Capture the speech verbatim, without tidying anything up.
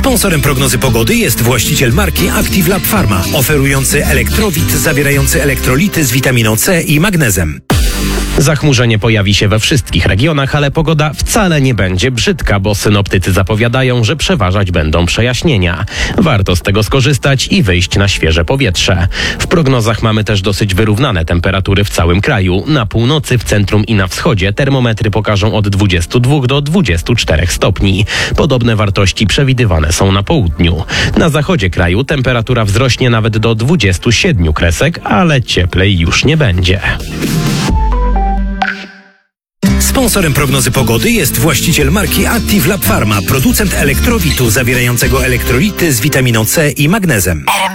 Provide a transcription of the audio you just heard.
Sponsorem prognozy pogody jest właściciel marki Active Lab Pharma, oferujący elektrowit zawierający elektrolity z witaminą C i magnezem. Zachmurzenie pojawi się we wszystkich regionach, ale pogoda wcale nie będzie brzydka, bo synoptycy zapowiadają, że przeważać będą przejaśnienia. Warto z tego skorzystać i wyjść na świeże powietrze. W prognozach mamy też dosyć wyrównane temperatury w całym kraju. Na północy, w centrum i na wschodzie termometry pokażą od dwudziestu dwóch do dwudziestu czterech stopni. Podobne wartości przewidywane są na południu. Na zachodzie kraju temperatura wzrośnie nawet do dwudziestu siedmiu kresek, ale cieplej już nie będzie. Sponsorem prognozy pogody jest właściciel marki Active Lab Pharma, producent elektrowitu zawierającego elektrolity z witaminą C i magnezem.